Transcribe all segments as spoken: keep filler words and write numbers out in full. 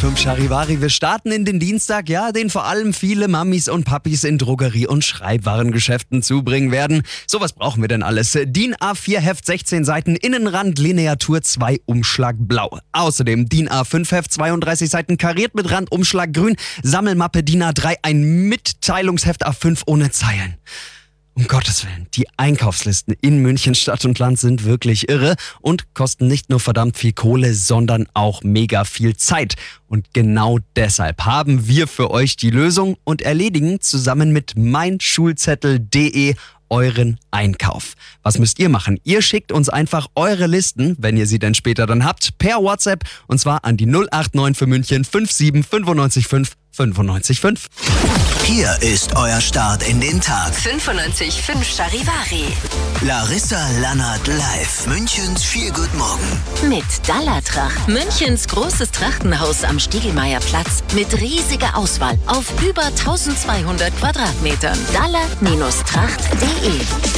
fünf Charivari. Wir starten in den Dienstag, ja, den vor allem viele Mamis und Papis in Drogerie- und Schreibwarengeschäften zubringen werden. So, was brauchen wir denn alles? D I N A vier Heft, sechzehn Seiten, Innenrand, Lineatur zwei, Umschlag blau. Außerdem D I N A fünf Heft, zweiunddreißig Seiten, kariert mit Rand, Umschlag grün, Sammelmappe D I N A drei, ein Mitteilungsheft A fünf ohne Zeilen. Um Gottes Willen, die Einkaufslisten in München Stadt und Land sind wirklich irre und kosten nicht nur verdammt viel Kohle, sondern auch mega viel Zeit. Und genau deshalb haben wir für euch die Lösung und erledigen zusammen mit meinschulzettel punkt de euren Einkauf. Was müsst ihr machen? Ihr schickt uns einfach eure Listen, wenn ihr sie denn später dann habt, per WhatsApp und zwar an die null acht neun für München fünf sieben fünf neun fünf fünf neun fünf. Hier ist euer Start in den Tag. fünfundneunzig Komma fünf Charivari. Larissa Lannert live. Münchens Feel-Good Morgen. Mit Dallatrach. Münchens großes Trachtenhaus am Stiegelmeierplatz. Mit riesiger Auswahl auf über eintausendzweihundert Quadratmetern. Dalla-tracht punkt de.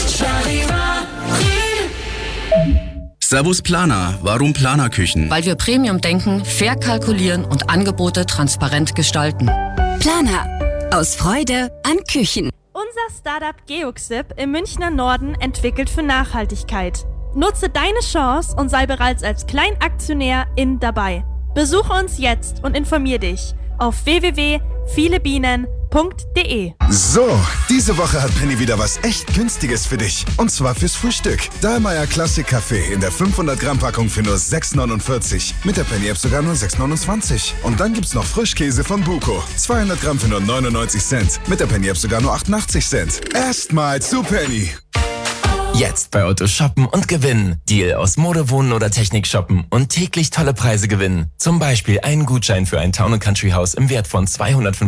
Servus Planer. Warum Planerküchen? Weil wir Premium denken, fair kalkulieren und Angebote transparent gestalten. Planer. Aus Freude an Küchen. Unser Startup Geoxip im Münchner Norden entwickelt für Nachhaltigkeit. Nutze deine Chance und sei bereits als Kleinaktionär in dabei. Besuche uns jetzt und informier dich auf w w w punkt viele bienen punkt de. So, diese Woche hat Penny wieder was echt Günstiges für dich. Und zwar fürs Frühstück. Dahlmeier Classic Kaffee in der fünfhundert Gramm Packung für nur sechs neunundvierzig. Mit der Penny App sogar nur sechs neunundzwanzig. Und dann gibt's noch Frischkäse von Buko. zweihundert Gramm für nur neunundneunzig Cent. Mit der Penny App sogar nur achtundachtzig Cent. Erstmal zu Penny. Jetzt bei Otto shoppen und gewinnen. Deal aus Mode, Wohnen oder Technik shoppen und täglich tolle Preise gewinnen. Zum Beispiel einen Gutschein für ein Town and Country Haus im Wert von zweihundertfünfzig